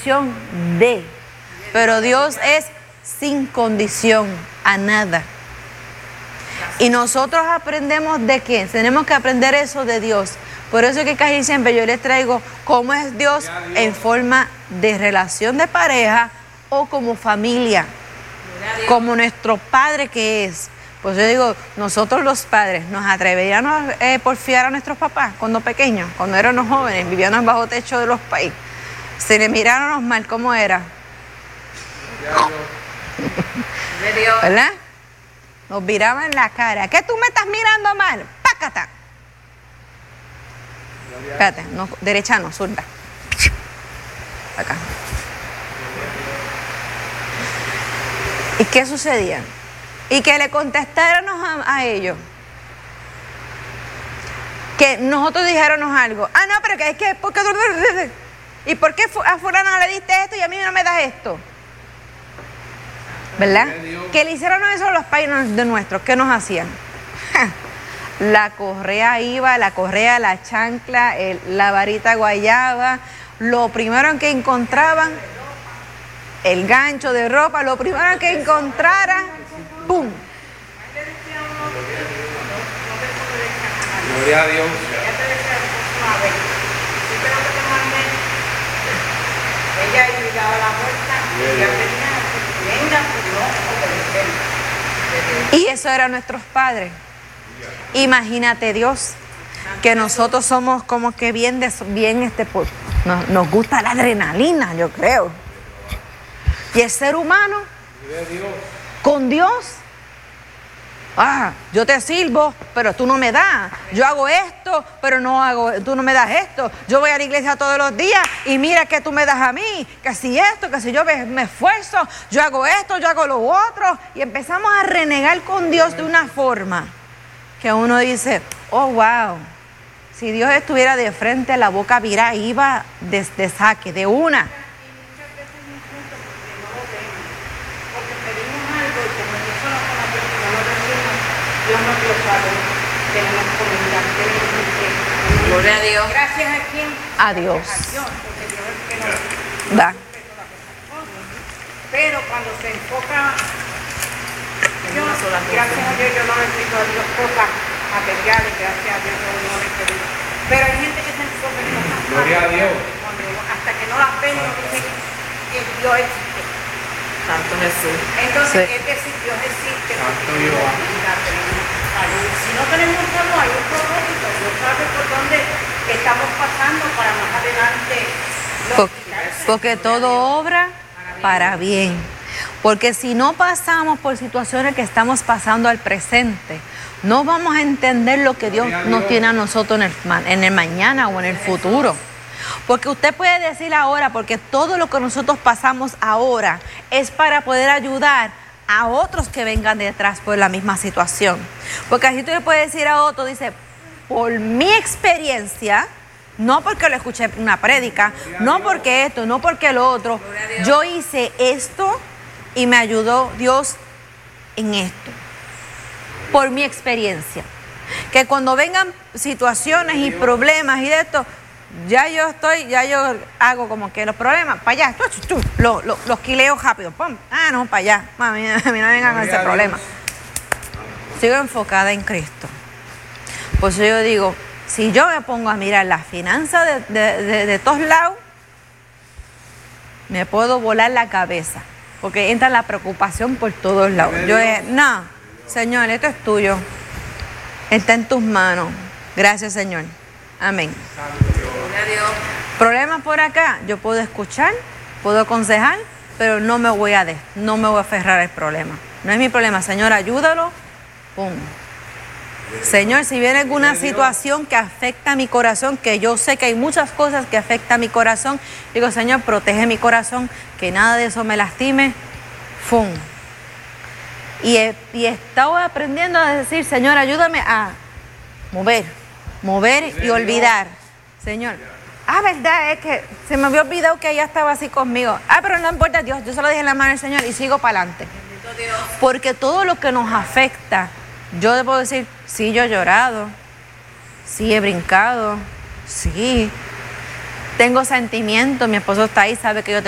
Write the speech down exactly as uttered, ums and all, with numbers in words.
condición de, pero Dios es sin condición a nada. Y nosotros aprendemos de quién, tenemos que aprender eso de Dios. Por eso es que casi siempre yo les traigo cómo es Dios en forma de relación de pareja o como familia, como nuestro Padre que es. Pues yo digo, nosotros los padres nos atreveríamos a eh, porfiar a nuestros papás cuando pequeños, cuando éramos jóvenes, vivíamos bajo techo de los países. Se le miraron mal, ¿cómo era? ¿Verdad? Nos miraban la cara. ¿Qué tú me estás mirando mal? ¡Pácata! Espérate, no, derecha no, zurda. Acá. ¿Y qué sucedía? Y que le contestáramos a, a ellos. Que nosotros dijéramos algo. Ah, no, pero que es que... ¿por qué, ¿y por qué a fulano le diste esto y a mí no me das esto? ¿Verdad? Que le hicieron eso a los painos de nuestros. ¿Qué nos hacían? La correa iba, la correa, la chancla, el, la varita guayaba. Lo primero que encontraban, el gancho de ropa, lo primero que encontrara, ¡pum! Gloria a Dios. Ella llegaba a la puerta y ella venía, venga, no obedecer. Y eso eran nuestros padres. Imagínate Dios, que nosotros somos como que bien, de, bien este, pues, nos, nos gusta la adrenalina, yo creo. Y el ser humano, con Dios, ah, yo te sirvo, pero tú no me das. Yo hago esto, pero no hago, tú no me das esto. Yo voy a la iglesia todos los días y mira que tú me das a mí, que si esto, que si yo me, me esfuerzo, yo hago esto, yo hago lo otro. Y empezamos a renegar con Dios de una forma que uno dice, oh, wow, si Dios estuviera de frente, la boca virá, iba de, de saque, de una. Dios nos lo sabe, tenemos comunidad, tenemos un Gloria a Dios. Gracias a quién? A Dios. A Dios, porque Dios es el que nos Da. Pero cuando se enfoca, yo, gracias a Dios, yo no le pido a Dios cosas materiales, gracias a Dios, yo no le pido. Pero hay gente que se enfoca en cosas materiales. Gloria a Dios. Cuando hasta que no las ven, no dicen que Dios existe. Santo Jesús. Entonces, Sí. es decir, Dios existe. Santo porque Jehová. vida, tenemos salud. Si no tenemos salud, hay un propósito. Dios sabe por dónde estamos pasando para más adelante. no Por- quitarse. Porque todo obra para bien. Porque si no pasamos por situaciones que estamos pasando al presente, no vamos a entender lo que Dios nos tiene a nosotros en el, ma- en el mañana o en el futuro. Porque usted puede decir ahora, porque todo lo que nosotros pasamos ahora es para poder ayudar a otros que vengan detrás por la misma situación. Porque así tú le puedes decir a otro, dice, por mi experiencia, no porque lo escuché en una prédica, no porque esto, no porque lo otro, yo hice esto y me ayudó Dios en esto. Por mi experiencia. Que cuando vengan situaciones y problemas y de esto, ya yo estoy, ya yo hago como que los problemas, para allá, chu, chu, chu, lo- lo- los quileo rápido, pum, ah, no, para allá, mami, a mí no vengan con ese problema. Sigo enfocada en Cristo. Por eso yo digo, si yo me pongo a mirar las finanzas de, de, de, de todos lados, me puedo volar la cabeza, porque entra la preocupación por todos lados. Yo es, no, Señor, esto es tuyo, está en tus manos. Gracias, Señor. Amén. Gloria a Dios. Problemas por acá, yo puedo escuchar, puedo aconsejar, pero no me voy a de, no me voy a aferrar al problema. No es mi problema, Señor, ayúdalo. Pum. Señor, si viene alguna situación que afecta a mi corazón, que yo sé que hay muchas cosas que afectan a mi corazón, digo, Señor, protege mi corazón, que nada de eso me lastime. ¡Fum! Y he, y he estado aprendiendo a decir, Señor, ayúdame a mover, mover y olvidar. Señor, ah, verdad, es que se me había olvidado que ella estaba así conmigo. Ah, pero no importa, Dios, yo se lo dije en la mano del Señor y sigo para adelante. Porque todo lo que nos afecta, yo debo decir, sí, yo he llorado, sí he brincado, sí, tengo sentimientos, mi esposo está ahí, sabe que yo